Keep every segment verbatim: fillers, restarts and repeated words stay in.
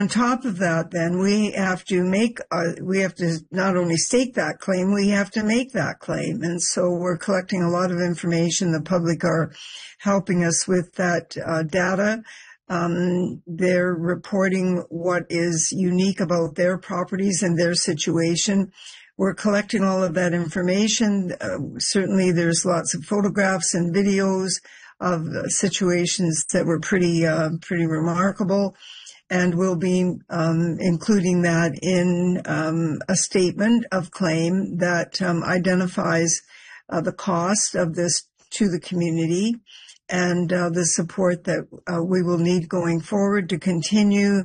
On top of that, then, we have to make, uh, we have to not only stake that claim, we have to make that claim. And so we're collecting a lot of information. The public are helping us with that uh, data. Um, they're reporting what is unique about their properties and their situation. We're collecting all of that information. Uh, certainly there's lots of photographs and videos of uh, situations that were pretty, uh, pretty remarkable. And we'll be um, including that in um, a statement of claim that um, identifies uh, the cost of this to the community and uh, the support that uh, we will need going forward to continue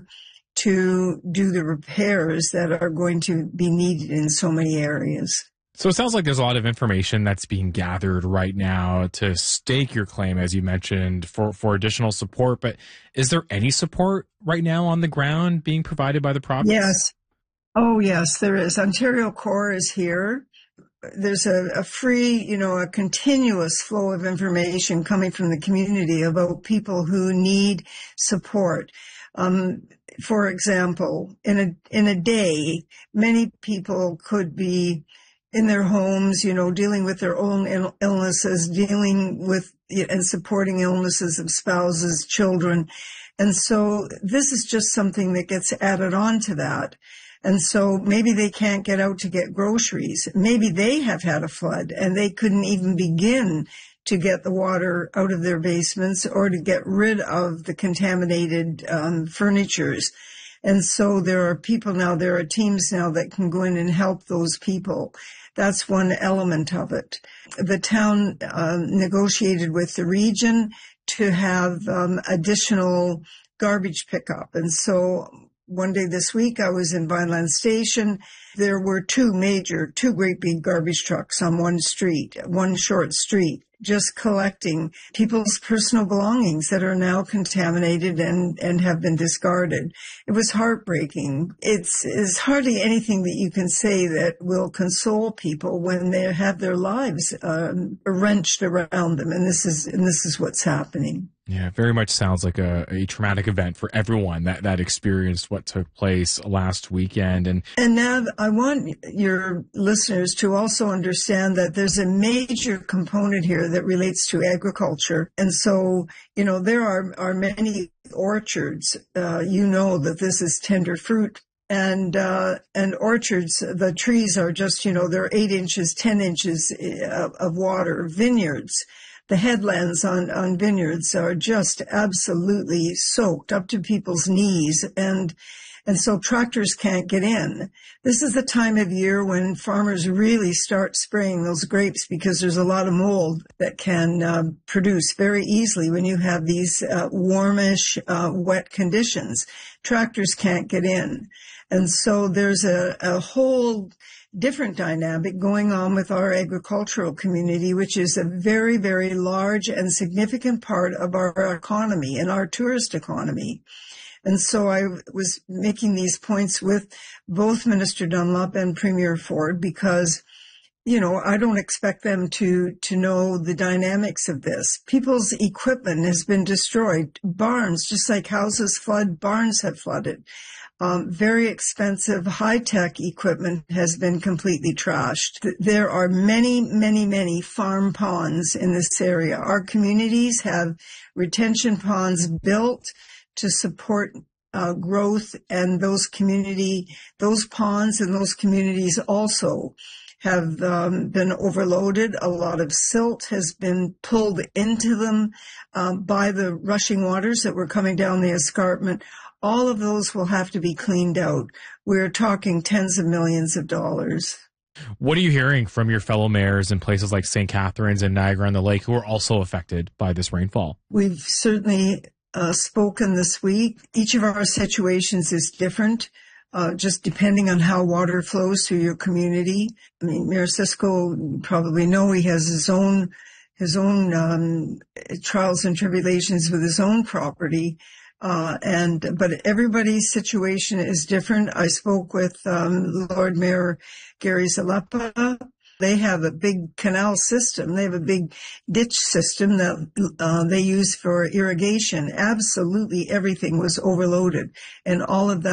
to do the repairs that are going to be needed in so many areas. So it sounds like there's a lot of information that's being gathered right now to stake your claim, as you mentioned, for, for additional support. But is there any support right now on the ground being provided by the province? Yes. Oh, yes, there is. Ontario Corps is here. There's a, a free, you know, a continuous flow of information coming from the community about people who need support. Um, for example, in a, in a day, many people could be in their homes, you know, dealing with their own Ill- illnesses, dealing with and supporting illnesses of spouses, children. And so this is just something that gets added on to that. And so maybe they can't get out to get groceries. Maybe they have had a flood and they couldn't even begin to get the water out of their basements or to get rid of the contaminated um, furnitures. And so there are people now, there are teams now that can go in and help those people. That's one element of it. The town uh, negotiated with the region to have um, additional garbage pickup. And so one day this week I was in Vineland Station. There were two major, two great big garbage trucks on one street, one short street, just collecting people's personal belongings that are now contaminated and, and have been discarded. It was heartbreaking. It's, it's hardly anything that you can say that will console people when they have their lives um, wrenched around them. And this is, and this is what's happening. Yeah, very much sounds like a, a traumatic event for everyone that, that experienced what took place last weekend. And and Nav, I want your listeners to also understand that there's a major component here that relates to agriculture. And so, you know, there are, are many orchards. Uh, you know that this is tender fruit. And, uh, and orchards, the trees are just, you know, they're eight inches, ten inches of, of water. Vineyards. The headlands on, on vineyards are just absolutely soaked up to people's knees, and and so tractors can't get in. This is the time of year when farmers really start spraying those grapes because there's a lot of mold that can uh, produce very easily when you have these uh, warmish, uh, wet conditions. Tractors can't get in. And so there's a, a whole different dynamic going on with our agricultural community, which is a very, very large and significant part of our economy and our tourist economy. And so I was making these points with both Minister Dunlop and Premier Ford because, you know, I don't expect them to, to know the dynamics of this. People's equipment has been destroyed. Barns, just like houses flood, barns have flooded. Um, very expensive high-tech equipment has been completely trashed. There are many, many, many farm ponds in this area. Our communities have retention ponds built to support uh, growth, and those community, those ponds and those communities also have um, been overloaded. A lot of silt has been pulled into them um, by the rushing waters that were coming down the escarpment. All of those will have to be cleaned out. We're talking tens of millions of dollars. What are you hearing from your fellow mayors in places like Saint Catharines and Niagara-on-the-Lake who are also affected by this rainfall? We've certainly uh, spoken this week. Each of our situations is different, uh, just depending on how water flows through your community. I mean, Mayor Cisco, you probably know he has his own, his own um, trials and tribulations with his own property. Uh, and, but everybody's situation is different. I spoke with, um, Lord Mayor Gary Zalepa. They have a big canal system. They have a big ditch system that, uh, they use for irrigation. Absolutely everything was overloaded, and all of that